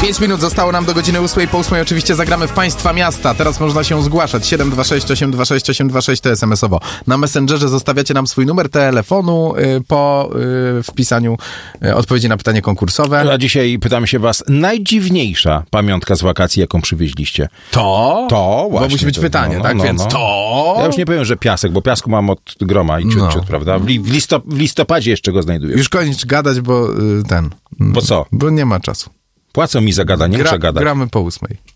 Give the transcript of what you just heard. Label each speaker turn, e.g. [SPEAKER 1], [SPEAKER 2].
[SPEAKER 1] 5 minut zostało nam do godziny 8. Po 8 oczywiście zagramy w Państwa Miasta. Teraz można się zgłaszać. 726 826 826 to SMS-owo. Na Messengerze zostawiacie nam swój numer telefonu po wpisaniu odpowiedzi na pytanie konkursowe.
[SPEAKER 2] A dzisiaj pytamy się was, najdziwniejsza pamiątka z wakacji, jaką przywieźliście?
[SPEAKER 1] To
[SPEAKER 2] właśnie.
[SPEAKER 1] Bo musi być pytanie, tak? Więc to...
[SPEAKER 2] Ja już nie powiem, że piasek, bo piasku mam od groma i ciut, prawda? W listopadzie jeszcze go znajduję.
[SPEAKER 1] Już kończ gadać, bo
[SPEAKER 2] Po co?
[SPEAKER 1] Bo nie ma czasu.
[SPEAKER 2] Płacą mi za gadanie, muszę gadać.
[SPEAKER 1] Gramy po 8.